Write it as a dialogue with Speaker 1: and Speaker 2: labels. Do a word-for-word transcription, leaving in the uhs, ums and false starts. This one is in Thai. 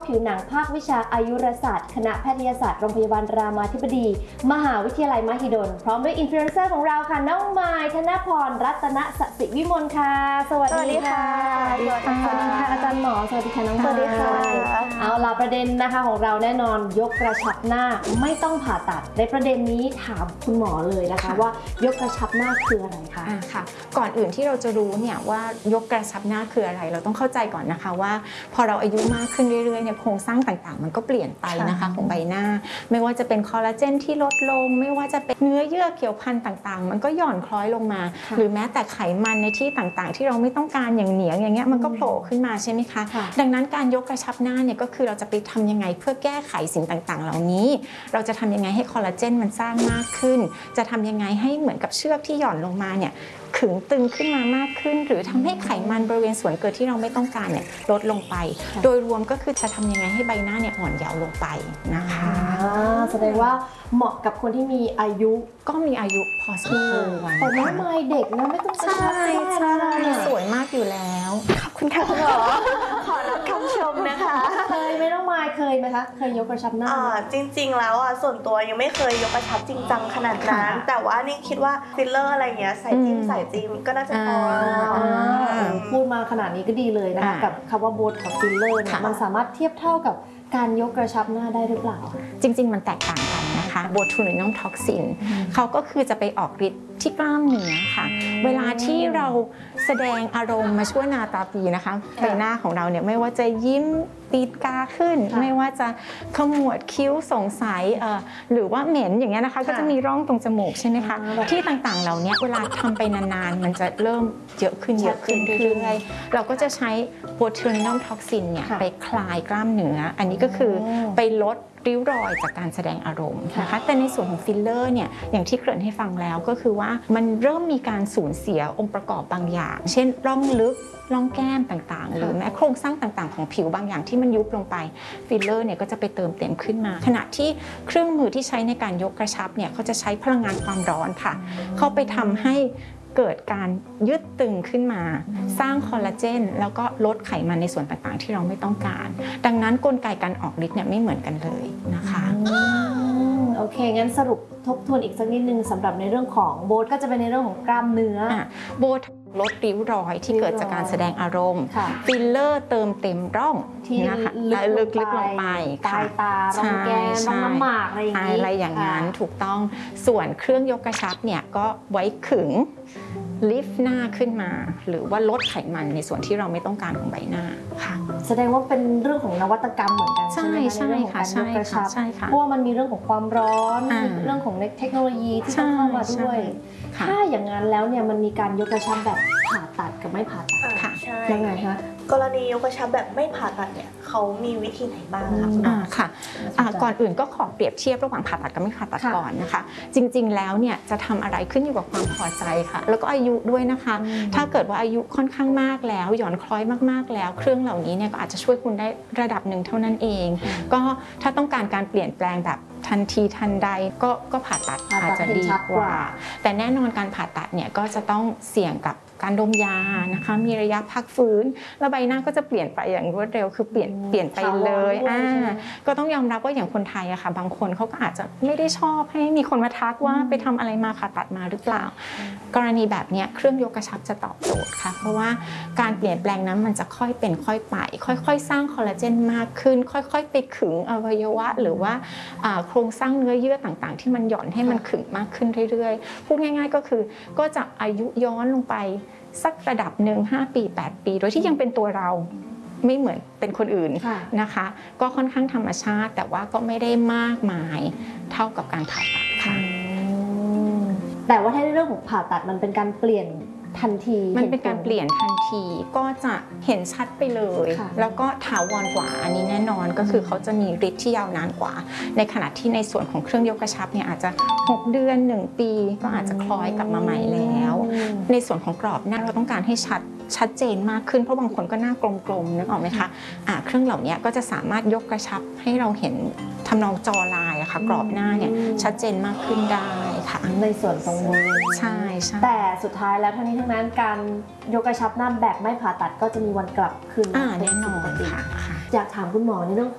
Speaker 1: ผิวหนังภาควิชาอายุรศาสตร์คณะแพทยศาสตร์โรงพยาบาลรามาธิบดีมหาวิทยาลัยมหิดลพร้อมด้วยอินฟลูเอนเซอร์ของเราค่ะน้องไมค์ธนพรรัตนสสิวิมลค่ะสวัสดีค่ะสวัสดีค่ะอาจารย์หมอสวัสดีค่ะน้องไมค์สวัสดีค่ะเอาล่ะประเด็นนะคะของเราแน่นอนยกกระชับหน้าไม่ต้องผ่าตัดในประเด็นนี้ถามคุณหมอเลยนะคะว่ายกกระชับหน้าคืออะไรคะ
Speaker 2: ค่ะก่อนอื่นที่เราจะรู้เนี่ยว่ายกกระชับหน้าคืออะไรเราต้องเข้าใจก่อนนะคะว่าพอเราอายุมากขึ้นเรื่อยๆเนี่ยโครงสร้างต่างๆมันก็เปลี่ยนไปนะคะของใบหน้าไม่ว่าจะเป็นคอลลาเจนที่ลดลงไม่ว่าจะเป็นเนื้อเยื่อเกี่ยวพันต่างๆมันก็หย่อนคล้อยลงมาหรือแม้แต่ไขมันในที่ต่างๆที่เราไม่ต้องการอย่างเหนียงอย่างเงี้ยมันก็โผล่ขึ้นมาใช่ไหมคะดังนั้นการยกกระชับหน้าเนี่ยก็คือเราจะไปทำยังไงเพื่อแก้ไขสิ่งต่างๆเหล่านี้เราจะทำยังไงให้คอลลาเจนมันสร้างมากขึ้นจะทำยังไงให้เหมือนกับเชือกที่หย่อนลงมาเนี่ยขึงตึงขึ้นมามากขึ้นหรือทำให้ไขมันบริเวณส่วนเกินที่เราไม่ต้องการเนี่ยลดลงไปโดยรวมก็คือจะทำยังไงให้ใบหน้าเนี่ยอ่อนเยาว์ลงไปนะคะ
Speaker 1: แสดงว่าเหมาะกับคนที่มีอายุ
Speaker 2: ก็มีอายุพอสมควร
Speaker 1: แต่น้องไมค์เด็กนะไม่ต้อง
Speaker 2: ใช่ใช่สวยมากอยู่แล้ว
Speaker 1: ขอบคุณค่ะคุณหมอขอรับคำชมนะคะเคยไหมน้องไมค์เคยไหมคะเคยยกกระชับหน้า
Speaker 3: จริงๆแล้วอ่ะส่วนตัวยังไม่เคยยกกระชับจริงจังขนาดนั้นแต่ว่านี่คิดว่าฟิลเลอร์อะไรเงี้ยใส่จิ้มใส่จิ้มก็น่าจะพอ
Speaker 1: พูดมาขนาดนี้ก็ดีเลยนะคะกับคำว่าโบท็อกซ์ฟิลเลอร์เนี่ยมันสามารถเทียบเท่ากับการยกกระชับหน้าได้หรือเปล่า
Speaker 2: จริงๆมันแตกต่างกันนะคะโบทูลินัลท็อกซินเขาก็คือจะไปออกฤทธิ์ที่กล้ามเนื้อค่ะเวลาที่เราแสดงอารมณ์มาชั่วนาตาปีนะคะใบหน้าของเราเนี่ยไม่ว่าจะยิ้มตีกาขึ้นไม่ว่าจะขมวดคิ้วสงสัยหรือว่าเหม็นอย่างเงี้ยนะคะก็จะมีร่องตรงจมูกใช่ไหมคะที่ต่างๆเหล่านี้เวลาทำไปนานๆมันจะเริ่มเยอะขึ้นเยอะขึ้นเรื่อยๆเราก็จะใช้โบทูลินัลท็อกซินเนี่ยไปคลายกล้ามเนื้ออันนี้ก็คือไปลดริ้วรอยจากการแสดงอารมณ์นะคะแต่ในส่วนของฟิลเลอร์เนี่ยอย่างที่เกริ่นให้ฟังแล้วก็คือว่ามันเริ่มมีการสูญเสียองค์ประกอบบางอย่างเช่นร่องลึกร่องแก้มต่างๆหรือแม้โครงสร้างต่างๆของผิวบางอย่างที่มันยุบลงไปฟิลเลอร์เนี่ยก็จะไปเติมเต็มขึ้นมาขณะที่เครื่องมือที่ใช้ในการยกกระชับเนี่ยเขาจะใช้พลังงานความร้อนค่ะเข้าไปทำให้เกิดการยืดตึงขึ้นมาสร้างคอลลาเจนแล้วก็ลดไขมันในส่วนต่างๆที่เราไม่ต้องการดังนั้นกลไกการออกฤทธิ์เนี่ยไม่เหมือนกันเลยนะคะ
Speaker 1: โอเคงั้นสรุปทบทวนอีกสักนิดนึงสำหรับในเรื่องของโบทก็จะเป็นในเรื่องของกล้ามเนื้อ
Speaker 2: โบทลดริ้วรอยที่เกิดจากการแสดงอารมณ์ฟิลเลอร์เติมเต็มร่อง
Speaker 1: ที่
Speaker 2: ลึกๆลงไป
Speaker 1: ใต้ตาร่องแก้มร่องน้ำหมากอะไรอย่างนี้
Speaker 2: อะไรอย่างนั้นถูกต้องส่วนเครื่องยกกระชับเนี่ยก็ไว้ขึงลิฟต์หน้าขึ้นมาหรือว่าลดไขมันในส่วนที่เราไม่ต้องการของใบหน้าค่ะ
Speaker 1: แสดงว่าเป็นเรื่องของนวัตกรรมเหมือนกันใช่ไหม
Speaker 2: ใช่ค่ะใช่ค่ะใช่ค่ะ
Speaker 1: เพราะว่ามันมีเรื่องของความร้อนเรื่องของเทคโนโลยีที่เข้ามาด้วยถ้าอย่างนั้นแล้วเนี่ยมันมีการยกกระชับแบบผ่าตัดกับไม่ผ่าตัด
Speaker 3: ค่ะ
Speaker 1: ยังไงคะ
Speaker 3: กรณียกกระชับแบบไม่ผ่าตัดเนี่ยเขามีวิธีไหนบ้างคะ
Speaker 2: อ่าค่ะก่อนอื่นก็ขอเปรียบเทียบระหว่างผ่าตัดกับไม่ผ่าตัดก่อนนะคะจริงๆแล้วเนี่ยจะทำอะไรขึ้นอยู่กับความพอใจค่ะแล้วก็อายุด้วยนะคะถ้าเกิดว่าอายุค่อนข้างมากแล้วหย่อนคล้อยมากๆแล้วเครื่องเหล่านี้เนี่ยก็อาจจะช่วยคุณได้ระดับหนึ่งเท่านั้นเองก็ถ้าต้องการการเปลี่ยนแปลงแบบทันทีทันใดก็ก็ผ่าตัดอาจจะดีกว่าแต่แน่นอนการผ่าตัดเนี่ยก็จะต้องเสี่ยงกับการดมยานะคะมีระยะพักฟื้นแล้วใบหน้าก็จะเปลี่ยนไปอย่างรวดเร็วคือเปลี่ยนเปลี่ยนไปเลยอ่าก็ต้องยอมรับว่าอย่างคนไทยอะค่ะบางคนเขาก็อาจจะไม่ได้ชอบให้มีคนมาทักว่าไปทำอะไรมาผ่าตัดมาหรือเปล่ากรณีแบบนี้เครื่องยกกระชับจะตอบโจทย์ค่ะเพราะว่าการเปลี่ยนแปลงนั้นมันจะค่อยเป็นค่อยไปค่อยๆสร้างคอลลาเจนมากขึ้นค่อยๆไปขึงอวัยวะหรือว่าโครงสร้างเนื้อเยื่อต่างๆที่มันหย่อนให้มันขึงมากขึ้นเรื่อยๆพูดง่ายๆก็คือก็จะอายุย้อนลงไปสักระดับหนึ่งห้าปีแปดปีโดยที่ยังเป็นตัวเราไม่เหมือนเป็นคนอื่นนะคะก็ค่อนข้างธรรมชาติแต่ว่าก็ไม่ได้มากมายเท่ากับการผ่าตัดค่ะ
Speaker 1: แต่ว่าถ้าในเรื่องของผ่าตัดมันเป็นการเปลี่ยนทันที
Speaker 2: มันเป็นการเปลี่ยนทันทีก็จะเห็นชัดไปเลยแล้วก็ถาวรกว่าอันนี้แน่นอนก็คือเขาจะมีฤทธิ์ที่ยาวนานกว่าในขณะที่ในส่วนของเครื่องยกกระชับเนี่ยอาจจะหกเดือนหนึ่งปีก็อาจจะคล้อยกลับมาใหม่แล้วในส่วนของกรอบหน้าเราต้องการให้ชัดชัดเจนมากขึ้นเพราะบางคนก็หน้ากลมๆนึกออกไหมคะอ่าเครื่องเหล่านี้ก็จะสามารถยกกระชับให้เราเห็นทำนองจอลายอะค่ะกรอบหน้าเนี่ยชัดเจนมากขึ้นได้ค่ะ
Speaker 1: ในส่วนตรงนี้
Speaker 2: ใช่ใช่
Speaker 1: แต่สุดท้ายแล้วทั้งนี้ทั้งนั้นการยกกระชับหน้าแบบไม่ผ่าตัดก็จะมีวันกลับคืน
Speaker 2: แน่นอนค่ะ
Speaker 1: อยากถามคุณหมอในเรื่อง